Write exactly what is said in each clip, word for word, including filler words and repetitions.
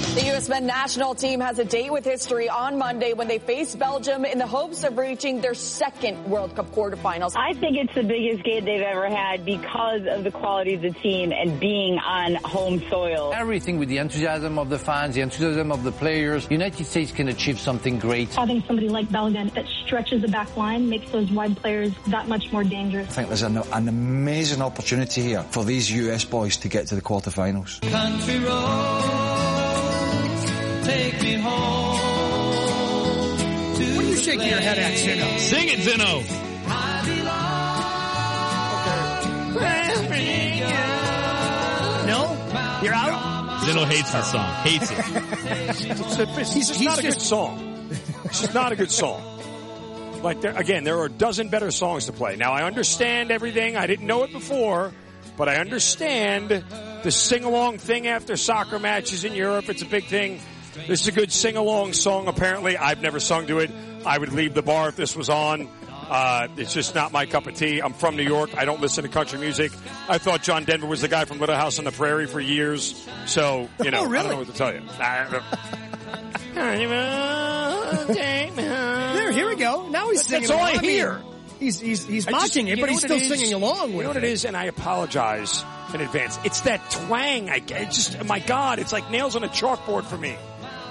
The U S men's national team has a date with history on Monday when they face Belgium in the hopes of reaching their second World Cup quarterfinals. I think it's the biggest game they've ever had because of the quality of the team and being on home soil. Everything with the enthusiasm of the fans, the enthusiasm of the players, United States can achieve something great. Having somebody like Balogun that stretches the back line makes those wide players that much more dangerous. I think there's an, an amazing opportunity here for these U S boys to get to the quarterfinals. Country roads, take me home. What are you shaking your head at, Zeno? Sing it, Zeno. No? You're out? Zeno hates this song. Hates it. it's, a, it's, he's, he's not a good song. It's just not a good song. Like, there, again, there are a dozen better songs to play. Now, I understand everything. I didn't know it before, but I understand the sing-along thing after soccer matches in Europe. It's a big thing. This is a good sing-along song, apparently. I've never sung to it. I would leave the bar if this was on. Uh, it's just not my cup of tea. I'm from New York. I don't listen to country music. I thought John Denver was the guy from Little House on the Prairie for years. So, you know, oh, really? I don't know what to tell you. There, here we go. Now he's singing. That's all along. I hear. mean, he's he's he's I mocking just, it, but he's still singing along with it. You know what it is, and I apologize in advance. It's that twang. I it just, my God, it's like nails on a chalkboard for me.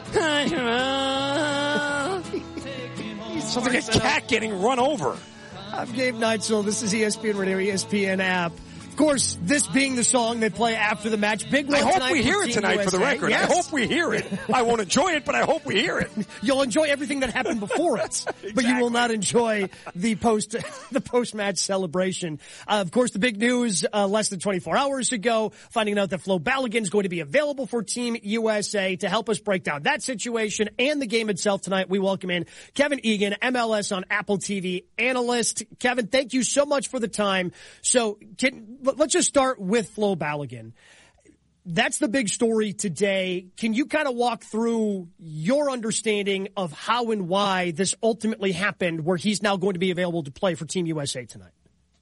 Sounds like a cat getting run over. I'm Gabe Neitzel. This is E S P N Radio, E S P N app. Of course, this being the song they play after the match. Big one I hope tonight we hear it tonight U S A. for the record. Yes. I hope we hear it. I won't enjoy it, but I hope we hear it. You'll enjoy everything that happened before it, exactly. But you will not enjoy the post the post match celebration. Uh, of course, the big news uh, less than twenty-four hours ago, finding out that Flo Balogun is going to be available for Team U S A. To help us break down that situation and the game itself tonight, we welcome in Kevin Egan, M L S on Apple T V analyst. Kevin, thank you so much for the time. So can, let's just start with Flo Balogun. That's the big story today. Can you kind of walk through your understanding of how and why this ultimately happened, where he's now going to be available to play for Team U S A tonight?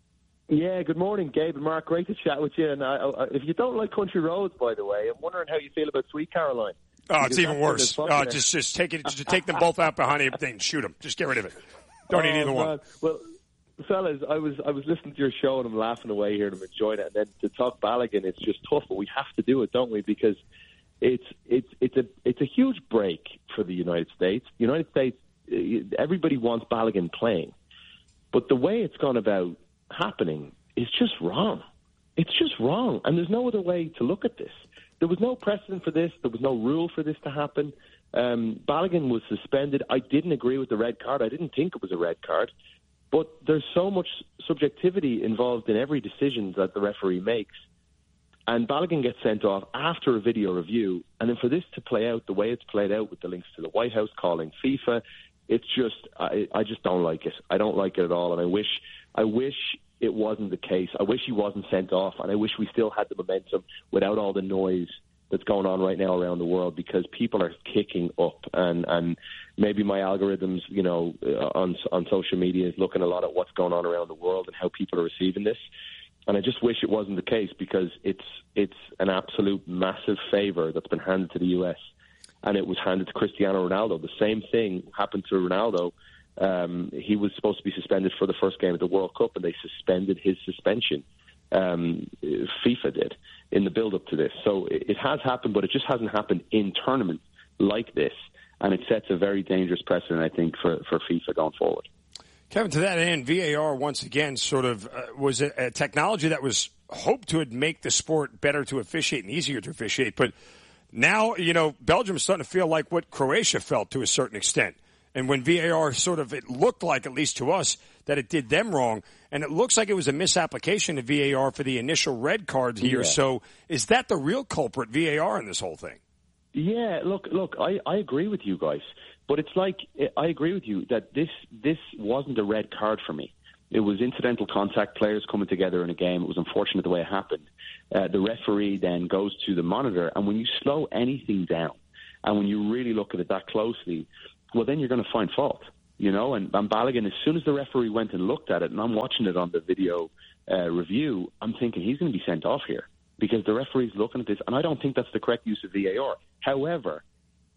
Yeah, good morning, Gabe and Mark. Great to chat with you. And I, I, if you don't like country roads, by the way, I'm wondering how you feel about Sweet Caroline. Oh, it's even worse. Oh, just just take it, just take them both out behind everything. Shoot them. Just get rid of it. Don't oh, need either man. one. Well, fellas, I was I was listening to your show and I'm laughing away here and I'm enjoying it. And then to talk Balogun, it's just tough, but we have to do it, don't we? Because it's it's it's a it's a huge break for the United States. The United States, everybody wants Balogun playing, but the way it's gone about happening is just wrong. It's just wrong, and there's no other way to look at this. There was no precedent for this. There was no rule for this to happen. Um, Balogun was suspended. I didn't agree with the red card. I didn't think it was a red card. But there's so much subjectivity involved in every decision that the referee makes. And Balogun gets sent off after a video review. And then for this to play out the way it's played out with the links to the White House calling FIFA, it's just, I, I just don't like it. I don't like it at all. And I wish, I wish it wasn't the case. I wish he wasn't sent off. And I wish we still had the momentum without all the noise that's going on right now around the world, because people are kicking up, and, and maybe my algorithms, you know, on on social media is looking a lot at what's going on around the world and how people are receiving this. And I just wish it wasn't the case, because it's it's an absolute massive favor that's been handed to the U S, and it was handed to Cristiano Ronaldo. The same thing happened to Ronaldo. Um, he was supposed to be suspended for the first game of the World Cup, and they suspended his suspension. Um, FIFA did in the build-up to this. So it has happened, but it just hasn't happened in tournaments like this, and it sets a very dangerous precedent, I think, for, for FIFA going forward. Kevin, to that end, V A R once again sort of uh, was a, a technology that was hoped to make the sport better to officiate and easier to officiate, but now, you know, Belgium is starting to feel like what Croatia felt to a certain extent. And when V A R sort of, it looked like, at least to us, that it did them wrong. And it looks like it was a misapplication of V A R for the initial red card here. Yeah. So is that the real culprit, V A R, in this whole thing? Yeah, look, look, I, I agree with you guys. But it's like, I agree with you that this this wasn't a red card for me. It was incidental contact, players coming together in a game. It was unfortunate the way it happened. Uh, the referee then goes to the monitor, and when you slow anything down, and when you really look at it that closely, well, then you're going to find fault, you know. And, and Balogun, as soon as the referee went and looked at it, and I'm watching it on the video uh, review, I'm thinking he's going to be sent off here because the referee's looking at this, and I don't think that's the correct use of V A R. However,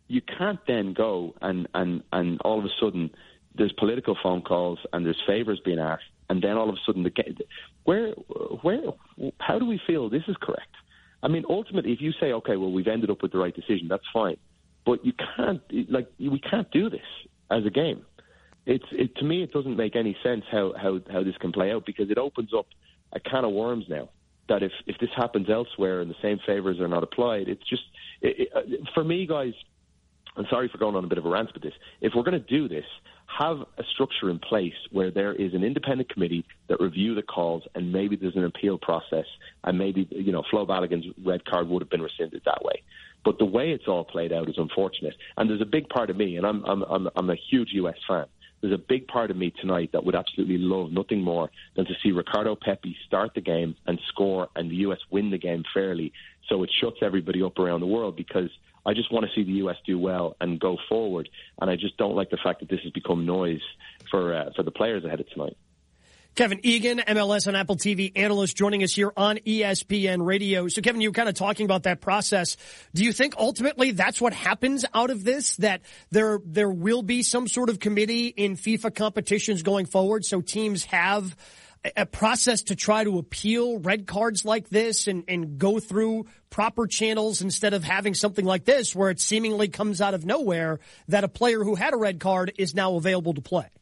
you can't then go and, and, and all of a sudden there's political phone calls and there's favours being asked, and then all of a sudden the where where how do we feel this is correct? I mean, ultimately, if you say, okay, well, we've ended up with the right decision, that's fine, but you can't like we can't do this as a game. It's it, to me, it doesn't make any sense how, how, how this can play out, because it opens up a can of worms now. That if, if this happens elsewhere and the same favours are not applied, it's just it, it, for me, guys. I'm sorry for going on a bit of a rant with this. If we're going to do this, have a structure in place where there is an independent committee that review the calls, and maybe there's an appeal process, and maybe, you know, Flo Balogun's red card would have been rescinded that way. But the way it's all played out is unfortunate. And there's a big part of me, and I'm I'm I'm, I'm a huge U S fan. There's a big part of me tonight that would absolutely love nothing more than to see Ricardo Pepi start the game and score, and the U S win the game fairly, so it shuts everybody up around the world, because I just want to see the U S do well and go forward, and I just don't like the fact that this has become noise for uh, for the players ahead of tonight. Kevin Egan, M L S and Apple T V analyst, joining us here on E S P N Radio. So, Kevin, you were kind of talking about that process. Do you think ultimately that's what happens out of this, that there there will be some sort of committee in FIFA competitions going forward, so teams have a process to try to appeal red cards like this and, and go through proper channels, instead of having something like this where it seemingly comes out of nowhere that a player who had a red card is now available to play?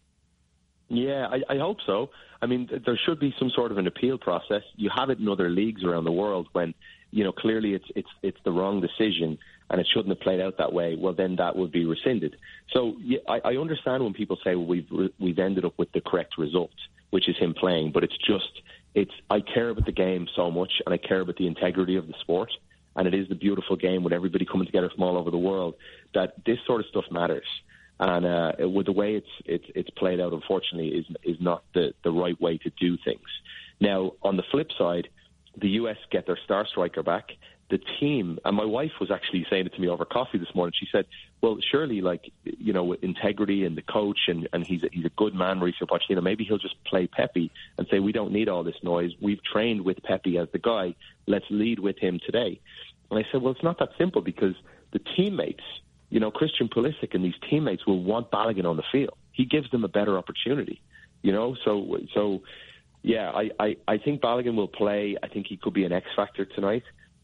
Yeah, I, I hope so. I mean, there should be some sort of an appeal process. You have it in other leagues around the world when, you know, clearly it's it's it's the wrong decision and it shouldn't have played out that way. Well, then that would be rescinded. So yeah, I, I understand when people say, well, we've we've ended up with the correct result, which is him playing. But it's just, it's I care about the game so much, and I care about the integrity of the sport. And it is the beautiful game with everybody coming together from all over the world, that this sort of stuff matters. And uh, with the way it's it's it's played out, unfortunately, is is not the, the right way to do things. Now, on the flip side, the U S get their star striker back. The team, and my wife was actually saying it to me over coffee this morning. She said, well, surely, like, you know, with integrity and the coach, and, and he's, a, he's a good man, Mauricio Pochettino, maybe he'll just play Pepi and say, we don't need all this noise. We've trained with Pepi as the guy. Let's lead with him today. And I said, well, it's not that simple, because the teammates, you know, Christian Pulisic and these teammates will want Balogun on the field. He gives them a better opportunity, you know. So, so yeah, I, I, I think Balogun will play. I think he could be an X factor tonight.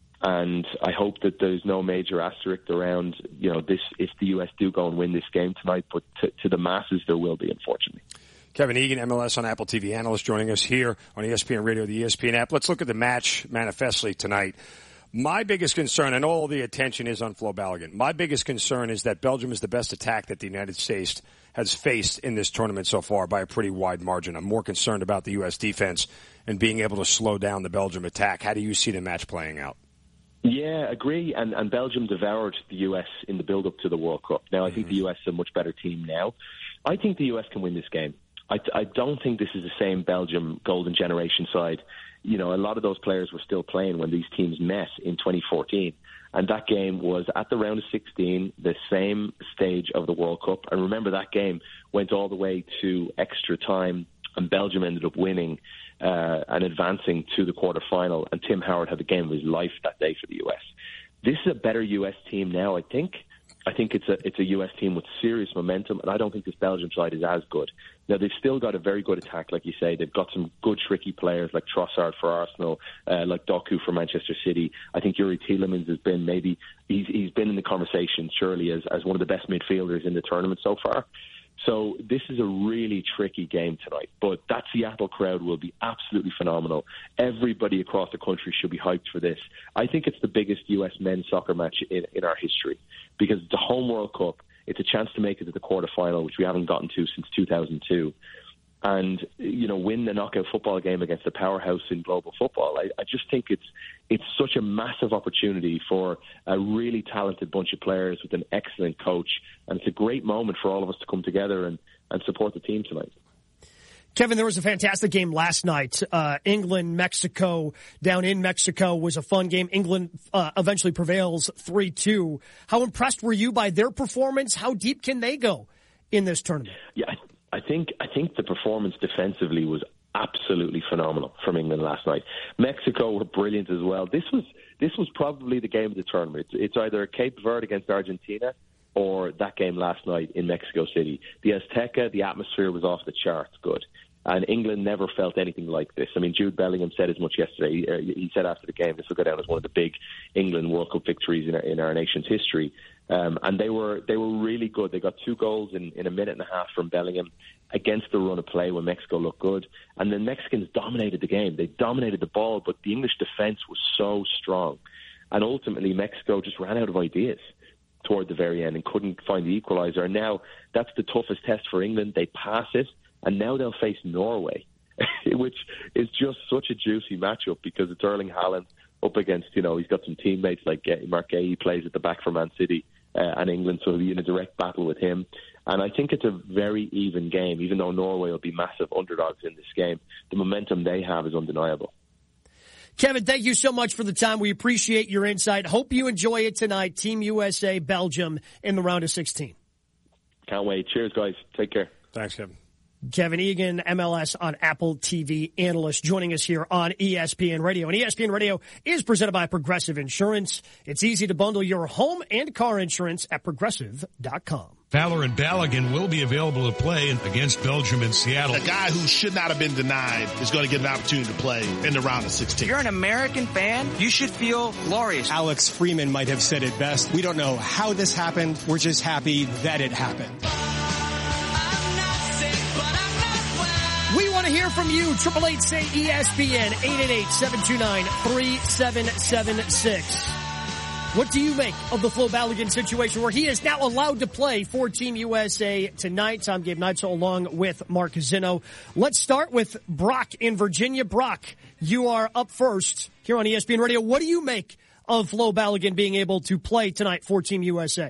And I hope that there's no major asterisk around, you know, this if the U S do go and win this game tonight. But to, to the masses, there will be, unfortunately. Kevin Egan, M L S on Apple T V analyst, joining us here on E S P N Radio, the E S P N app. Let's look at the match manifestly tonight. My biggest concern, and all the attention is on Flo Balogun, my biggest concern is that Belgium is the best attack that the United States has faced in this tournament so far by a pretty wide margin. I'm more concerned about the U S defense and being able to slow down the Belgium attack. How do you see the match playing out? Yeah, agree. And, and Belgium devoured the U S in the build-up to the World Cup. Now, I think mm-hmm. the U S is a much better team now. I think the U S can win this game. I, I don't think this is the same Belgium golden generation side. You know, a lot of those players were still playing when these teams met in twenty fourteen. And that game was at the round of sixteen, the same stage of the World Cup. And remember, that game went all the way to extra time, and Belgium ended up winning uh, and advancing to the quarterfinal. And Tim Howard had the game of his life that day for the U S. This is a better U S team now, I think. I think it's a it's a U S team with serious momentum, and I don't think this Belgium side is as good. Now, they've still got a very good attack, like you say. They've got some good, tricky players like Trossard for Arsenal, uh, like Doku for Manchester City. I think Yuri Tielemans has been maybe, he's, he's been in the conversation, surely, as, as one of the best midfielders in the tournament so far. So this is a really tricky game tonight. But that Seattle crowd will be absolutely phenomenal. Everybody across the country should be hyped for this. I think it's the biggest U S men's soccer match in, in our history, because it's a home World Cup. It's a chance to make it to the quarterfinal, which we haven't gotten to since two thousand two. And, you know, win the knockout football game against the powerhouse in global football. I, I just think it's it's such a massive opportunity for a really talented bunch of players with an excellent coach. And it's a great moment for all of us to come together and, and support the team tonight. Kevin, there was a fantastic game last night. Uh, England, Mexico, down in Mexico was a fun game. England uh, eventually prevails three two. How impressed were you by their performance? How deep can they go in this tournament? Yeah, I think I think the performance defensively was absolutely phenomenal from England last night. Mexico were brilliant as well. This was this was probably the game of the tournament. It's, it's either Cape Verde against Argentina or that game last night in Mexico City. The Azteca, the atmosphere was off the charts good. And England never felt anything like this. I mean, Jude Bellingham said as much yesterday. He, he said after the game, this will go down as one of the big England World Cup victories in our, in our nation's history. Um, and they were they were really good. They got two goals in, in a minute and a half from Bellingham against the run of play when Mexico looked good. And the Mexicans dominated the game. They dominated the ball, but the English defence was so strong. And ultimately, Mexico just ran out of ideas toward the very end and couldn't find the equaliser. And now that's the toughest test for England. They pass it. And now they'll face Norway, which is just such a juicy matchup because it's Erling Haaland up against, you know, he's got some teammates like Mark Gay plays at the back for Man City uh, and England, so he'll be in a direct battle with him. And I think it's a very even game, even though Norway will be massive underdogs in this game. The momentum they have is undeniable. Kevin, thank you so much for the time. We appreciate your insight. Hope you enjoy it tonight. Team U S A, Belgium in the round of sixteen. Can't wait. Cheers, guys. Take care. Thanks, Kevin. Kevin Egan, M L S on Apple T V analyst, joining us here on E S P N Radio. And E S P N Radio is presented by Progressive Insurance. It's easy to bundle your home and car insurance at progressive dot com. Fowler and Balogun will be available to play against Belgium in Seattle. A guy who should not have been denied is going to get an opportunity to play in the round of sixteen. If you're an American fan, you should feel glorious. Alex Freeman might have said it best. We don't know how this happened. We're just happy that it happened. We want to hear from you. Triple eight say E S P N, eight eight eight, seven two nine, three seven seven six. What do you make of the Flo Balogun situation where he is now allowed to play for Team U S A tonight? I'm Gabe Neitzel along with Mark Zino. Let's start with Brock in Virginia. Brock, you are up first here on E S P N Radio. What do you make of Flo Balogun being able to play tonight for Team U S A?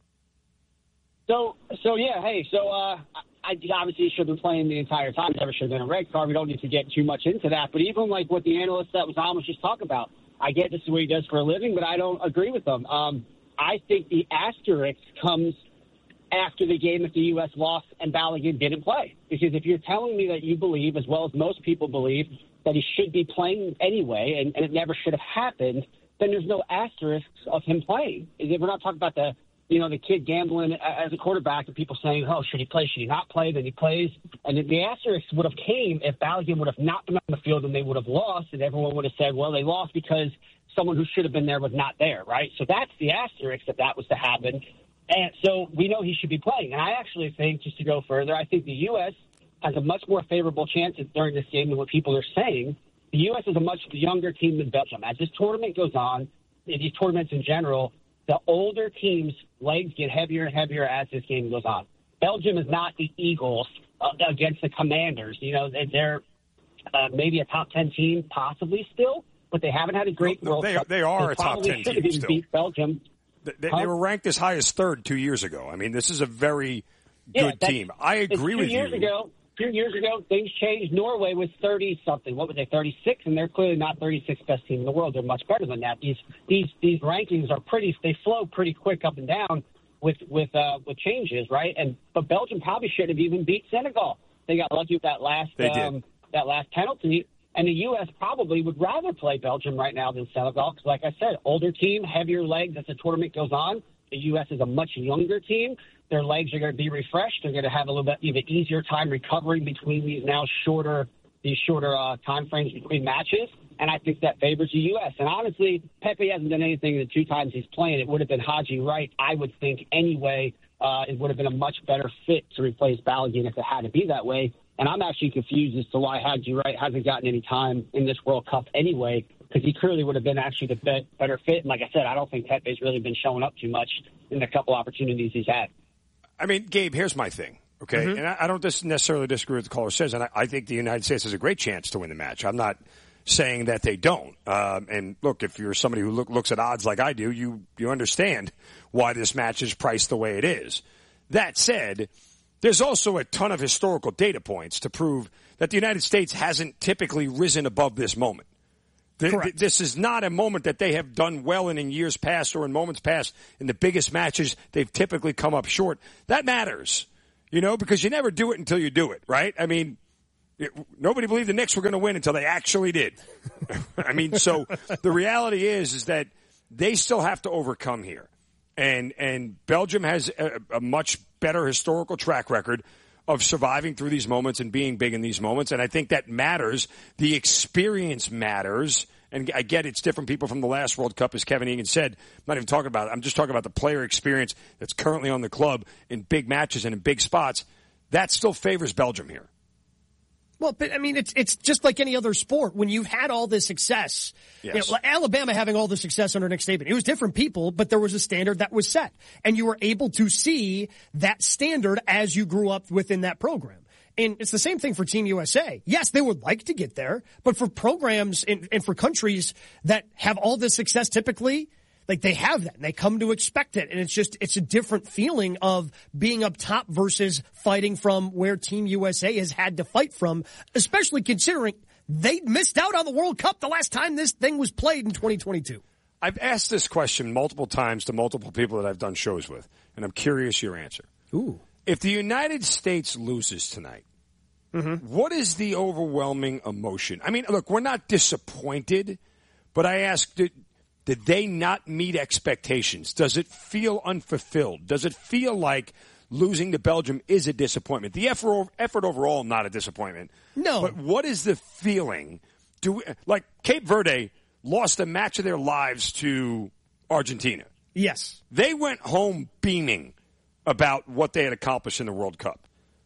So, so yeah, hey, so, uh, I obviously should have been playing the entire time. Never should have been a red card. We don't need to get too much into that. But even like what the analyst that was on was just talking about, I get this is what he does for a living, but I don't agree with them. Um, I think the asterisk comes after the game if the U S lost and Balogun didn't play. Because if you're telling me that you believe, as well as most people believe, that he should be playing anyway and, and it never should have happened, then there's no asterisk of him playing. We're not talking about the you know, the kid gambling as a quarterback and people saying, oh, should he play, should he not play? Then he plays. And the asterisk would have came if Balogun would have not been on the field and they would have lost, and everyone would have said, well, they lost because someone who should have been there was not there, right? So that's the asterisk if that was to happen. And so we know he should be playing. And I actually think, just to go further, I think the U S has a much more favorable chance during this game than what people are saying. The U S is a much younger team than Belgium. As this tournament goes on, these tournaments in general, the older teams' legs get heavier and heavier as this game goes on. Belgium is not the Eagles uh, against the Commanders. You know, they're uh, maybe a top ten team, possibly still, but they haven't had a great no, World they, Cup. They are they a top ten team still. Beat Belgium. They, they, they were ranked as high as third two years ago. I mean, this is a very good yeah, team. I agree with two years you. Ago, two years ago, things changed. Norway was thirty-something. What was they, thirty-six? And they're clearly not thirty-sixth best team in the world. They're much better than that. These these these rankings are pretty – they flow pretty quick up and down with with uh, with changes, right? And But Belgium probably should have even beat Senegal. They got lucky with that last um, that last penalty. And the U S probably would rather play Belgium right now than Senegal because, like I said, older team, heavier legs as the tournament goes on. The U S is a much younger team. Their legs are going to be refreshed. They're going to have a little bit even easier time recovering between these now shorter these shorter uh, time frames between matches. And I think that favors the U S. And honestly, Pepe hasn't done anything the two times he's playing. It would have been Haji Wright, I would think, anyway. Uh, it would have been a much better fit to replace Balogun if it had to be that way. And I'm actually confused as to why Haji Wright hasn't gotten any time in this World Cup anyway, because he clearly would have been actually the be- better fit. And like I said, I don't think Pepe's really been showing up too much in the couple opportunities he's had. I mean, Gabe, here's my thing, okay? Mm-hmm. And I, I don't dis- necessarily disagree with what the caller says, and I, I think the United States has a great chance to win the match. I'm not saying that they don't. Um, and look, if you're somebody who look, looks at odds like I do, you, you understand why this match is priced the way it is. That said, there's also a ton of historical data points to prove that the United States hasn't typically risen above this moment. The, this is not a moment that they have done well in in years past or in moments past. In the biggest matches, they've typically come up short. That matters, you know, because you never do it until you do it, right? I mean, it, nobody believed the Knicks were going to win until they actually did. I mean, so the reality is, is that they still have to overcome here. And and Belgium has a, a much better historical track record of surviving through these moments and being big in these moments. And I think that matters. The experience matters. And I get it's different people from the last World Cup, as Kevin Egan said. I'm not even talking about it. I'm just talking about the player experience that's currently on the club in big matches and in big spots. That still favors Belgium here. Well, but I mean, it's it's just like any other sport. When you've had all this success, yes. you know, like Alabama having all the success under Nick Saban, it was different people, but there was a standard that was set, and you were able to see that standard as you grew up within that program. And it's the same thing for Team U S A. Yes, they would like to get there, but for programs and, and for countries that have all this success typically, like they have that and they come to expect it. And it's just, it's a different feeling of being up top versus fighting from where Team U S A has had to fight from, especially considering they missed out on the World Cup the last time this thing was played in twenty twenty-two. I've asked this question multiple times to multiple people that I've done shows with, and I'm curious your answer. Ooh. If the United States loses tonight, mm-hmm. what is the overwhelming emotion? I mean, look, we're not disappointed, but I ask, did, did they not meet expectations? Does it feel unfulfilled? Does it feel like losing to Belgium is a disappointment? The effort, effort overall, not a disappointment. No. But what is the feeling? Do we, like Cape Verde lost a match of their lives to Argentina. Yes. They went home beaming about what they had accomplished in the World Cup.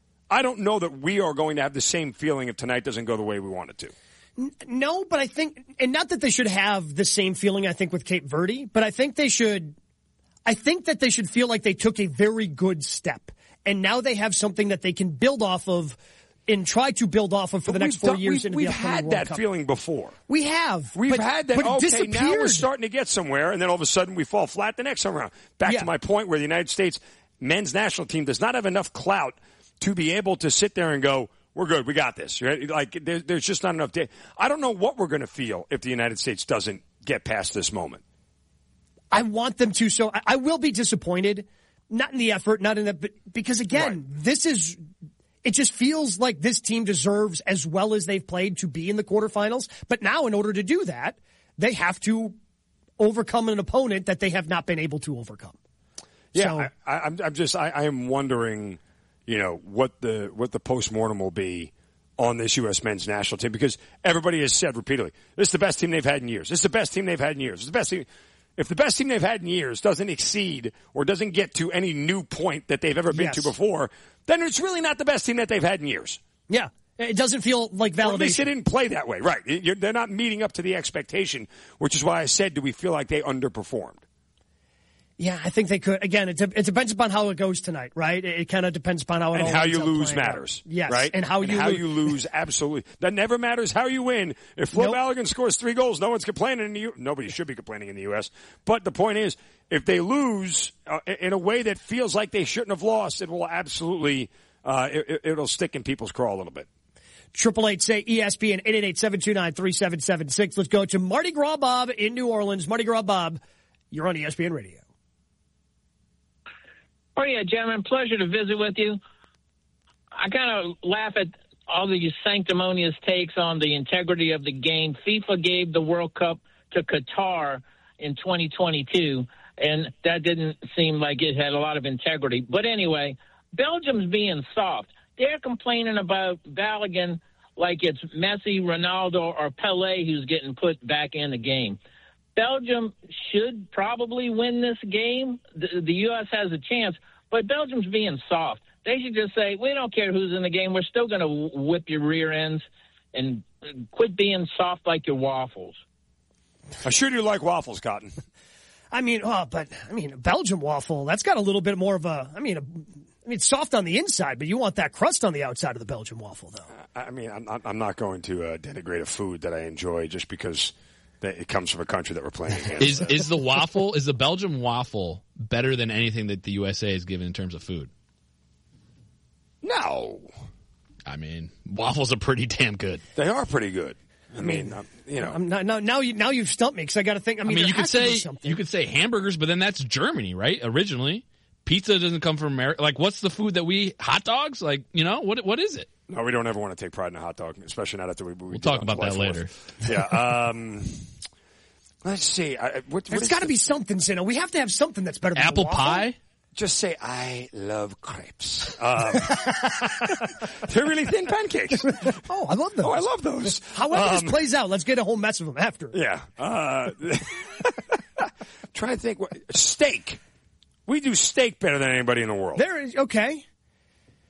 I don't know that we are going to have the same feeling if tonight doesn't go the way we want it to. No, but I think, and not that they should have the same feeling, I think, with Cape Verde, but I think they should, I think that they should feel like they took a very good step. And now they have something that they can build off of and try to build off of for the But next we've four done- years we've- into we've the upcoming had World that Cup. feeling before. We have. We've but, had that, but it okay, disappeared. now we're starting to get somewhere, and then all of a sudden we fall flat the next time around. Back Yeah. to my point where the United States men's national team does not have enough clout to be able to sit there and go, we're good, we got this. Right? Like, there, there's just not enough day. I don't know what we're going to feel if the United States doesn't get past this moment. I want them to, so I, I will be disappointed. Not in the effort, not in the, but because again, this is, it just feels like this team deserves as well as they've played to be in the quarterfinals. But now in order to do that, they have to overcome an opponent that they have not been able to overcome. Yeah, So- I, I, I'm, I'm just, I, I am wondering, you know, what the what the postmortem will be on this U S men's national team, because everybody has said repeatedly, this is the best team they've had in years. This is the best team they've had in years. This is the best team. If the best team they've had in years doesn't exceed or doesn't get to any new point that they've ever been Yes. to before, then it's really not the best team that they've had in years. Yeah. It doesn't feel like Or at least they validation. didn't play that way. Right. You're, they're not meeting up to the expectation, which is why I said, do we feel like they underperformed? Yeah, I think they could. Again, it, de- it depends upon how it goes tonight, right? It, it kind of depends upon how it And all how ends you up lose playing out. matters. Yes, Right? and how you how lose. you lose, absolutely. That never matters how you win. If Flo Nope. Balogun scores three goals, no one's complaining in the U S. Nobody should be complaining in the U S. But the point is, if they lose uh, in a way that feels like they shouldn't have lost, it will absolutely, uh, it, it'll stick in people's craw a little bit. Triple eight say E S P N eight eight eight seven two nine three seven seven six. Let's go to Mardi Gras Bob in New Orleans. Mardi Gras Bob, you're on E S P N Radio. Oh, yeah, gentlemen, pleasure to visit with you. I kind of laugh at all these sanctimonious takes on the integrity of the game. FIFA gave the World Cup to Qatar in twenty twenty-two, and that didn't seem like it had a lot of integrity. But anyway, Belgium's being soft. They're complaining about Balogun like it's Messi, Ronaldo, or Pelé who's getting put back in the game. Belgium should probably win this game. The, the U S has a chance, but Belgium's being soft. They should just say, we don't care who's in the game. We're still going to whip your rear ends and quit being soft like your waffles. I sure do like waffles, Cotton. I mean, oh, but I mean, a Belgium waffle, that's got a little bit more of a, I mean, a, I mean, it's soft on the inside, but you want that crust on the outside of the Belgian waffle, though. I mean, I'm not, I'm not going to uh, denigrate a food that I enjoy just because that it comes from a country that we're playing against. Is is the waffle, is the Belgium waffle better than anything that the U S A has given in terms of food? No. I mean, waffles are pretty damn good. They are pretty good. I mean, um, you know. I'm not, now, now, you, now you've stumped me because I got to think. I I mean, mean, there you could has to be say something. you could say hamburgers, but then that's Germany, right? Originally, pizza doesn't come from America. Like, what's the food that we hot dogs? Like, you know, what what is it? No, we don't ever want to take pride in a hot dog, especially not after we. we We'll do talk it on about that July later. fourth. Yeah. Um, Let's see. Uh, what, There's got to the, be something, Zeno. We have to have something that's better than apple waffle. pie. Just say, I love crepes. Um, they're really thin pancakes. Oh, I love those. Oh, I love those. However um, this plays out, let's get a whole mess of them after. Yeah. Uh, trying to think. What, steak. We do steak better than anybody in the world. There is, okay.